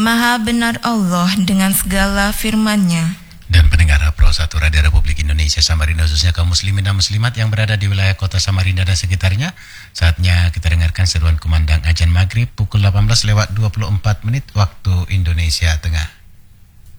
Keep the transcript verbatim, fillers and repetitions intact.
Maha benar Allah dengan segala firman-Nya. Dan pendengar Pro satu Radio Republik Indonesia Samarinda, khususnya kaum muslimin dan muslimat yang berada di wilayah kota Samarinda dan sekitarnya, saatnya kita dengarkan seruan kumandang azan maghrib pukul delapan belas lewat dua puluh empat menit waktu Indonesia Tengah.